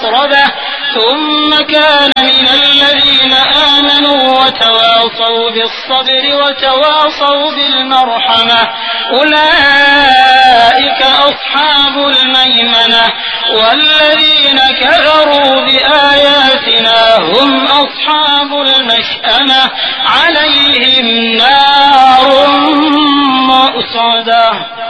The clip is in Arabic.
متربة ثم كان من الذين آمنوا وتواصوا بالصبر وتواصوا بالمرحمة أولئك أصحاب الميمنة والذين كفروا بآياتنا هم أصحاب المشأمة عليهم نار مؤصدة.